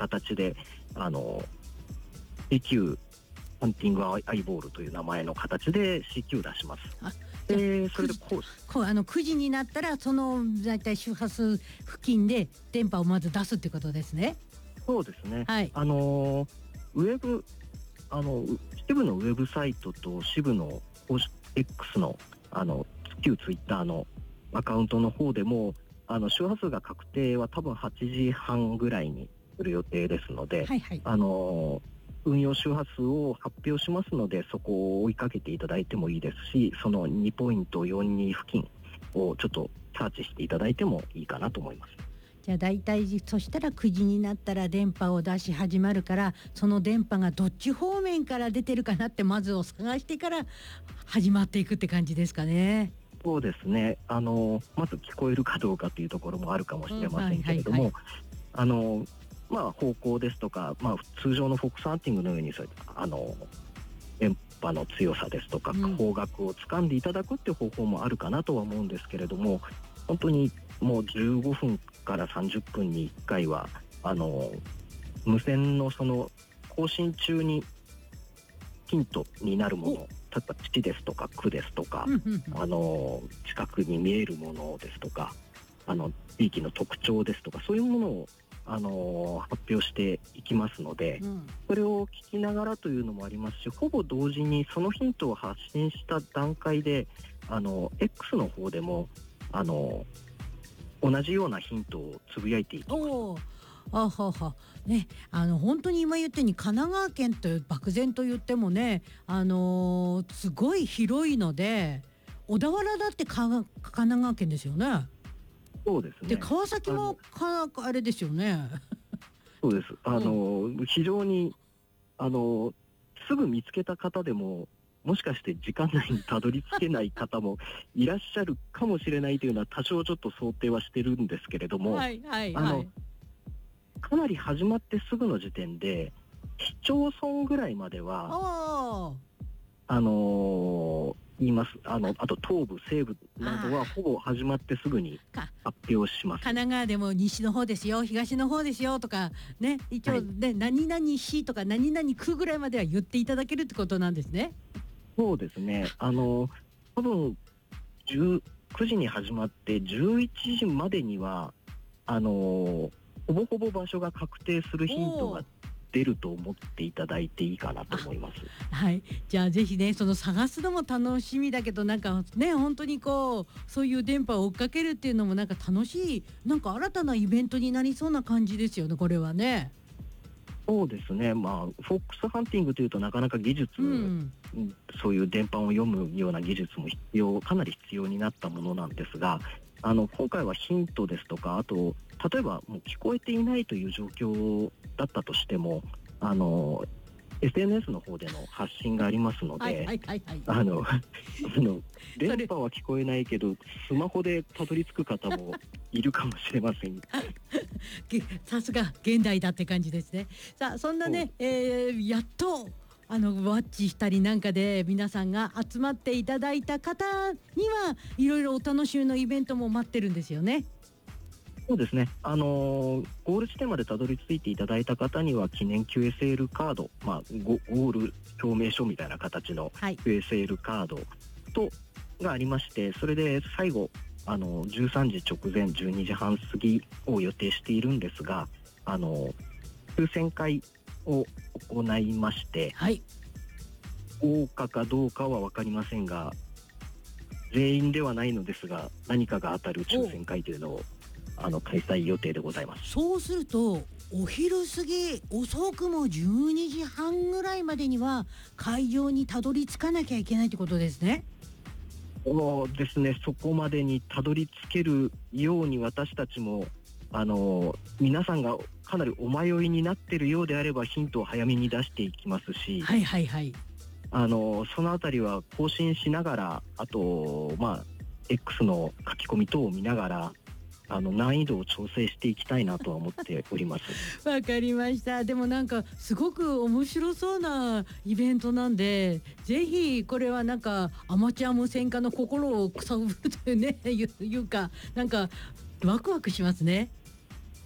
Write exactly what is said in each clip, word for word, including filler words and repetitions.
形であの シーキュー ハンティングアイボールという名前の形で シーキュー を出します。 あ、 でそれでこうこうあのくじになったらそのだいたい周波数付近で電波をまず出すってことですね。 そうですね、 はい、 あのウェブあの支部のウェブサイトと支部の X のあの旧ツイッターのアカウントの方でもあの周波数が確定は多分はちじはんぐらいにする予定ですので、 はいはい、 あの運用周波数を発表しますのでそこを追いかけていただいてもいいですし、そのにポイントよんじゅうに付近をちょっとサーチしていただいてもいいかなと思います。 じゃあ大体そしたらくじになったら電波を出し始まるから、その電波がどっち方面から出てるかなってまずを探してから始まっていくって感じですかね。 そうですね、あのまず聞こえるかどうかというところもあるかもしれませんけれども、うんはいはいはい、あのまあ、方向ですとか、まあ、通常のフォックスハンティングのようにそういったあの電波の強さですとか、うん、方角を掴んでいただくっていう方法もあるかなとは思うんですけれども、本当にもうじゅうごふんからさんじゅっぷんにいっかいはあの無線のその更新中にヒントになるもの、例えば地ですとか区ですとか、あの近くに見えるものですとか、あの地域の特徴ですとか、そういうものをあの発表していきますので、うん、それを聞きながらというのもありますし、ほぼ同時にそのヒントを発信した段階であの X の方でもあの同じようなヒントをつぶやいていきます。 おあははね、あの本当に今言ったように神奈川県という漠然と言ってもね、あのー、すごい広いので、小田原だってか神奈川県ですよね。 そうですね。 で川崎もかあれですよね。 そうです。あの、うん、非常にあのすぐ見つけた方でももしかして時間内にたどり着けない方もいらっしゃるかもしれないというのは多少ちょっと想定はしてるんですけれども、 はいはいはい、 あのかなり始まってすぐの時点で市町村ぐらいまではあのー、言います。あのあと東部西部などはほぼ始まってすぐに発表します。 神奈川でも西の方ですよ、東の方ですよとかね、一応ね、はい、何々市とか何々区ぐらいまでは言っていただけるってことなんですね。 そうですね、あの多分くじに始まってじゅういちじまでにはあのほぼほぼ場所が確定するヒントが出ると思っていただいていいかなと思います。 はい、じゃあぜひね、その探すのも楽しみだけど、なんかね本当にこうそういう電波を追っかけるっていうのもなんか楽しい、なんか新たなイベントになりそうな感じですよね、これはね。 そうですね、まあフォックスハンティングというとなかなか技術、うん、そういう電波を読むような技術も必要かなり必要になったものなんですが、あの今回はヒントですとか、あと例えばもう聞こえていないという状況だったとしても、あの エスエヌエス の方での発信がありますので、あの電波は聞こえないけどスマホでたどり着く方もいるかもしれません。 さすが現代だって感じですね。さあそんなね、えー、やっとあのワッチしたりなんかで皆さんが集まっていただいた方にはいろいろお楽しみのイベントも待ってるんですよね。 そうですね、あのー、ゴール地点までたどり着いていただいた方には記念 キューエスエル カード、まあ、ゴ, ゴール表明書みたいな形の キューエスエル カードと、はい、がありまして、それで最後あのじゅうさんじ直前じゅうにじはん過ぎを予定しているんですが、あの抽選会を行いまして、 はい、 豪華かどうかは分かりませんが全員ではないのですが何かが当たる抽選会というのをあの開催予定でございます。 そうするとお昼過ぎ遅くもじゅうにじはんぐらいまでには会場にたどり着かなきゃいけないってことですね。 そうですね、そこまでにたどり着けるように私たちもあの皆さんがかなりお迷いになっているようであればヒントを早めに出していきますし、 はいはいはい、 あのそのあたりは更新しながら、あと、まあ、X の書き込み等を見ながらあの難易度を調整していきたいなとは思っております。 わかりました。でもなんかすごく面白そうなイベントなんで、ぜひこれはなんかアマチュア無線化の心をくさぶるというねいうかなんかワクワクしますね。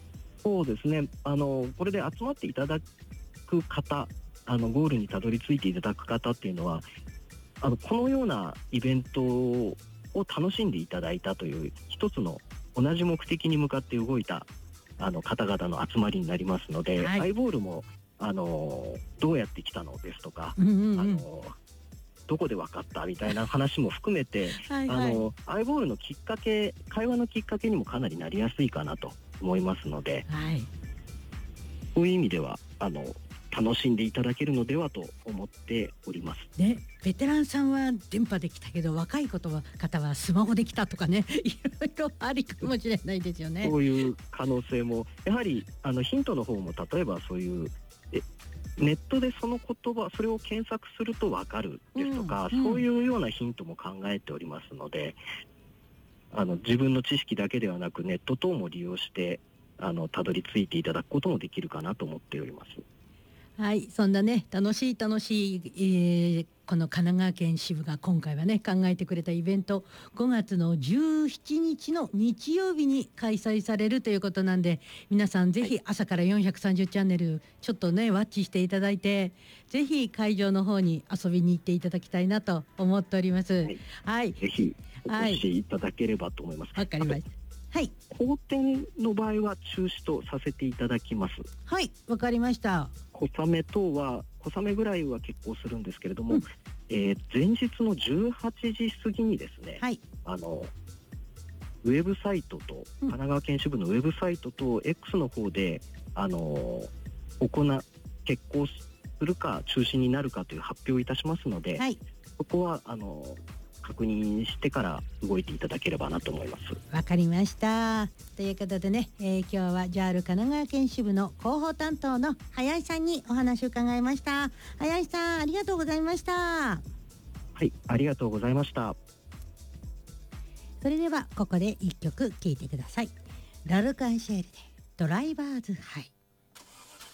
そうですね、あのこれで集まっていただく方、あのゴールにたどり着いていただく方っていうのは、あのこのようなイベントを楽しんでいただいたという一つの同じ目的に向かって動いたあの方々の集まりになりますので、 はい、 アイボールもあのどうやって来たのですとか、 うんうんうん、 あのどこで分かったみたいな話も含めてはい、はい、あのアイボールのきっかけ、会話のきっかけにもかなりなりやすいかなと思いますので、 はい、 そういう意味ではあの楽しんでいただけるのではと思っております。 ね、ベテランさんは電波で来たけど若い方はスマホで来たとかね、いろいろありかもしれないですよね。 そういう可能性もやはりあのヒントの方も、例えばそういうえネットでその言葉、それを検索すると分かるですとか、うんうん、そういうようなヒントも考えておりますので、あの自分の知識だけではなくネット等も利用してあのたどり着いていただくこともできるかなと思っております。 はい、そんなね楽しい楽しい、えー、この神奈川県支部が今回はね考えてくれたイベント、ごがつのじゅうしちにちの日曜日に開催されるということなんで、皆さんぜひ朝からよんひゃくさんじゅうチャンネルちょっとねワッチしていただいて、ぜひ会場の方に遊びに行っていただきたいなと思っております。はい、 はい、ぜひお越しいただければと思います。 わ、はい、かりました。はい、 後展の場合は中止とさせていただきます。 はい、わかりました。 小雨等は小雨ぐらいは結構するんですけれども、うん、えー、前日のじゅうはちじ過ぎにですね、はい、あのウェブサイトと、神奈川県支部のウェブサイトと X の方であの行う決行するか中止になるかという発表をいたしますので、はい、そこはあの確認してから動いていただければなと思います。 わかりました。ということでね、えー、今日は ジャール 神奈川県支部の広報担当の林さんにお話を伺いました。林さん、ありがとうございました。 はい、ありがとうございました。 それではここで一曲聴いてください。ラルカンシェールでドライバーズハイ。